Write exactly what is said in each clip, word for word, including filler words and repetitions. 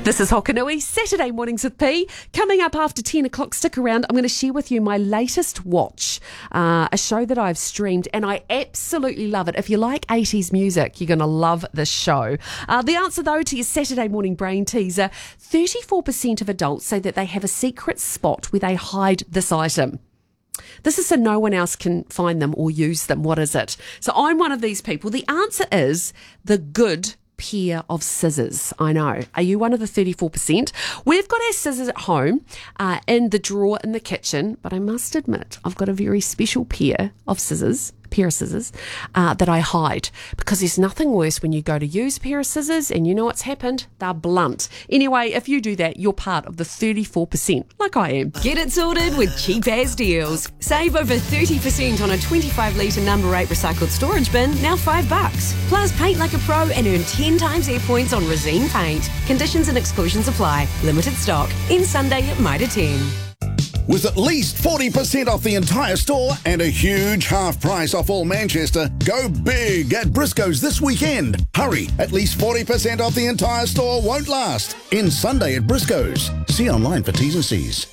This is Hokanui, Saturday Mornings with P. Coming up after ten o'clock, stick around. I'm going to share with you my latest watch, uh, a show that I've streamed, and I absolutely love it. If you like eighties music, you're going to love this show. Uh, the answer, though, to your Saturday morning brain teaser, thirty-four percent of adults say that they have a secret spot where they hide this item. This is so no one else can find them or use them. What is it? So I'm one of these people. The answer is the good pair of scissors. I know. Are you one of the thirty-four percent? We've got our scissors at home uh, in the drawer in the kitchen, but I must admit I've got a very special pair of scissors, pair of scissors uh, that I hide, because there's nothing worse when you go to use a pair of scissors and you know what's happened. They're blunt. Anyway, if you do that, you're part of the thirty-four percent, like I am. Get it sorted with Cheap As Deals. Save over thirty percent on a twenty-five litre number eight recycled storage bin, now five bucks. Plus, paint like a pro and earn ten times air points on Resine paint. Conditions and exclusions apply. Limited stock. End Sunday at Mitre ten. With at least forty percent off the entire store and a huge half price off all Manchester, go big at Briscoe's this weekend. Hurry, at least forty percent off the entire store won't last. End Sunday at Briscoe's. See online for T's and C's.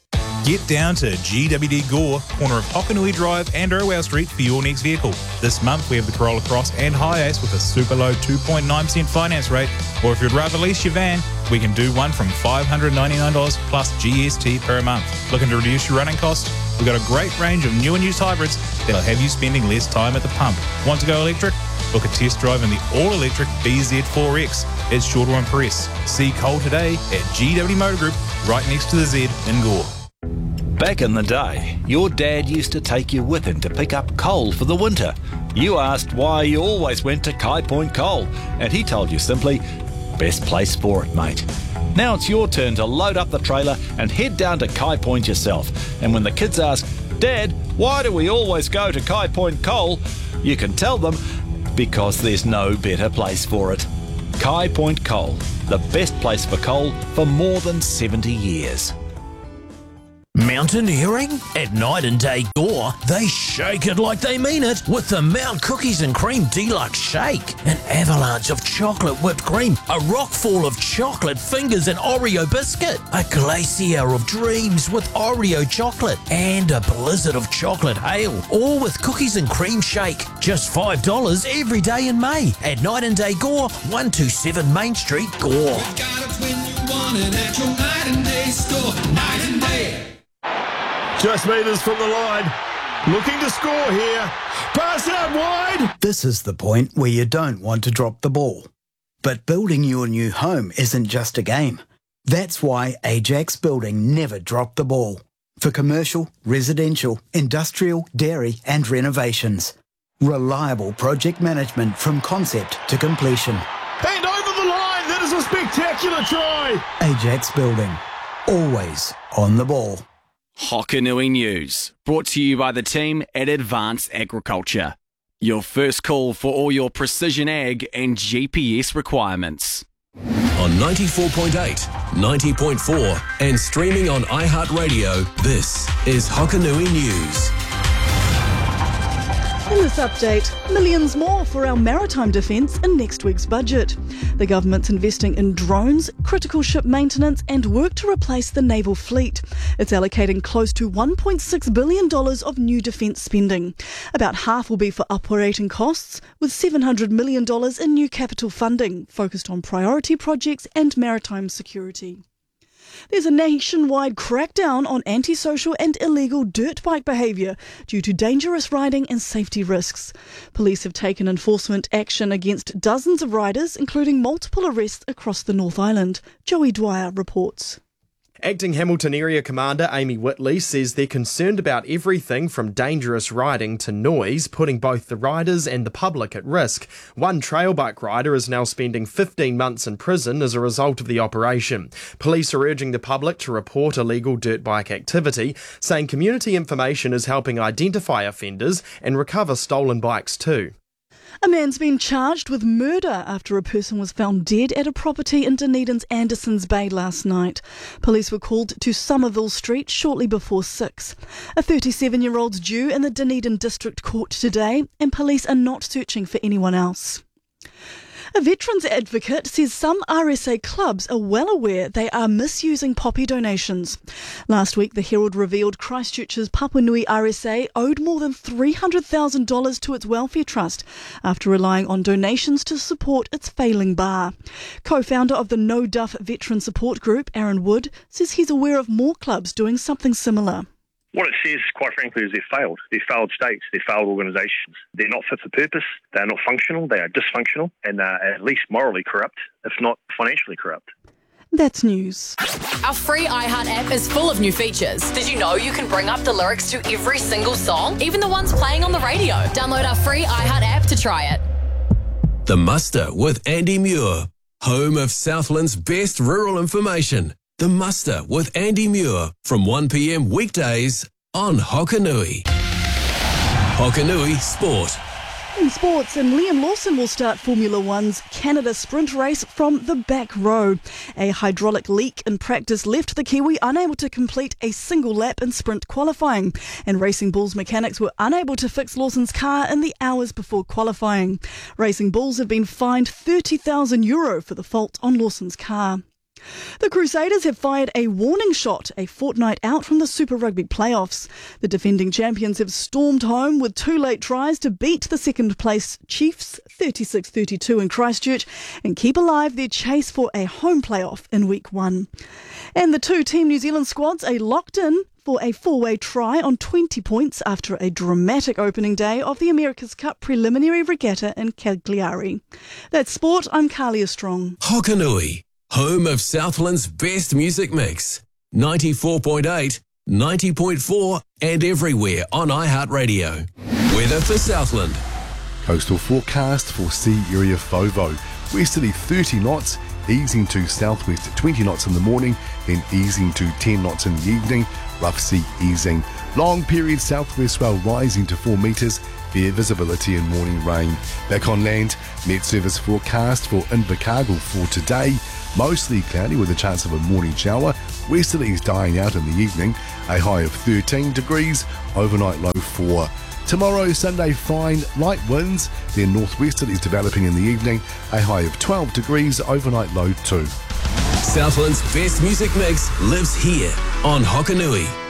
Get down to G W D Gore, corner of Hokanui Drive and Irwell Street for your next vehicle. This month we have the Corolla Cross and Hiace with a super low two point nine percent finance rate, or if you'd rather lease your van, we can do one from five hundred ninety-nine dollars plus G S T per month. Looking to reduce your running costs? We've got a great range of new and used hybrids that'll have you spending less time at the pump. Want to go electric? Book a test drive in the all-electric B Z four X. It's sure to impress. See Cole today at G W Motor Group, right next to the Z in Gore. Back in the day, your dad used to take you with him to pick up coal for the winter. You asked why you always went to Kai Point Coal, and he told you simply, best place for it, mate. Now it's your turn to load up the trailer and head down to Kai Point yourself. And when the kids ask, Dad, why do we always go to Kai Point Coal? You can tell them, because there's no better place for it. Kai Point Coal, the best place for coal for more than seventy years. Mountaineering? At Night and Day Gore, they shake it like they mean it with the Mount Cookies and Cream Deluxe Shake. An avalanche of chocolate whipped cream, a rockfall of chocolate fingers and Oreo biscuit, a glacier of dreams with Oreo chocolate, and a blizzard of chocolate hail, all with Cookies and Cream Shake. Just five dollars every day in May at Night and Day Gore, one twenty-seven Main Street, Gore. You got it when you want it at your Night and Day store. Night and Day. Just metres from the line. Looking to score here. Pass out wide. This is the point where you don't want to drop the ball. But building your new home isn't just a game. That's why Ajax Building never dropped the ball. For commercial, residential, industrial, dairy and renovations. Reliable project management from concept to completion. And over the line. That is a spectacular try. Ajax Building. Always on the ball. Hokanui News, brought to you by the team at Advanced Agriculture. Your first call for all your precision ag and G P S requirements. On ninety-four point eight, ninety point four and streaming on iHeartRadio, this is Hokanui News. In this update, millions more for our maritime defence in next week's budget. The government's investing in drones, critical ship maintenance and work to replace the naval fleet. It's allocating close to one point six billion dollars of new defence spending. About half will be for operating costs, with seven hundred million dollars in new capital funding, focused on priority projects and maritime security. There's a nationwide crackdown on antisocial and illegal dirt bike behaviour due to dangerous riding and safety risks. Police have taken enforcement action against dozens of riders, including multiple arrests across the North Island. Joey Dwyer reports. Acting Hamilton Area Commander Amy Whitley says they're concerned about everything from dangerous riding to noise, putting both the riders and the public at risk. One trail bike rider is now spending fifteen months in prison as a result of the operation. Police are urging the public to report illegal dirt bike activity, saying community information is helping identify offenders and recover stolen bikes too. A man's been charged with murder after a person was found dead at a property in Dunedin's Andersons Bay last night. Police were called to Somerville Street shortly before six. A thirty-seven-year-old's due in the Dunedin District Court today, and police are not searching for anyone else. A veterans advocate says some R S A clubs are well aware they are misusing poppy donations. Last week, the Herald revealed Christchurch's Papanui R S A owed more than three hundred thousand dollars to its welfare trust after relying on donations to support its failing bar. Co-founder of the No Duff Veteran Support Group, Aaron Wood, says he's aware of more clubs doing something similar. What it says, quite frankly, is they've failed. They're failed states, they're failed organisations. They're not fit for purpose, they're not functional, they are dysfunctional, and they're at least morally corrupt, if not financially corrupt. That's news. Our free iHeart app is full of new features. Did you know you can bring up the lyrics to every single song, even the ones playing on the radio? Download our free iHeart app to try it. The Muster with Andy Muir, home of Southland's best rural information. The Muster with Andy Muir from one p m weekdays on Hokanui. Hokanui Sport. In sports, and Liam Lawson will start Formula One's Canada sprint race from the back row. A hydraulic leak in practice left the Kiwi unable to complete a single lap in sprint qualifying, and Racing Bulls mechanics were unable to fix Lawson's car in the hours before qualifying. Racing Bulls have been fined thirty thousand euro for the fault on Lawson's car. The Crusaders have fired a warning shot a fortnight out from the Super Rugby playoffs. The defending champions have stormed home with two late tries to beat the second-place Chiefs thirty-six thirty-two in Christchurch and keep alive their chase for a home playoff in week one. And the two Team New Zealand squads are locked in for a four-way try on twenty points after a dramatic opening day of the America's Cup preliminary regatta in Cagliari. That's sport. I'm Carlia Strong. Hokanui, home of Southland's best music mix. ninety-four point eight, ninety point four and everywhere on iHeartRadio. Weather for Southland. Coastal forecast for sea area FOVO. Westerly thirty knots, easing to southwest twenty knots in the morning, then easing to ten knots in the evening. Rough sea easing. Long period southwest swell rising to four metres. Fair visibility and morning rain. Back on land, Met Service forecast for Invercargill for today. Mostly cloudy with a chance of a morning shower. Westerlies dying out in the evening. A high of thirteen degrees. Overnight low four. Tomorrow, Sunday, fine, light winds. Then northwesterlies developing in the evening. A high of twelve degrees. Overnight low two. Southland's best music mix lives here on Hokanui.